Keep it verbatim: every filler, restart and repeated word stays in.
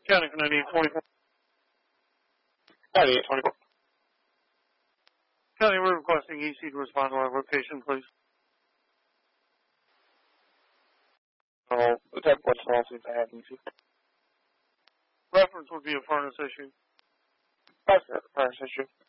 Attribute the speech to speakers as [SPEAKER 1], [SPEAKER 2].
[SPEAKER 1] County for ninety-eight twenty-four.
[SPEAKER 2] ninety-eight twenty-four.
[SPEAKER 1] County, we're requesting E C to respond to our location, please.
[SPEAKER 2] Oh, the type of question also if I have E C.
[SPEAKER 1] Reference would be a furnace issue.
[SPEAKER 2] That's a furnace issue.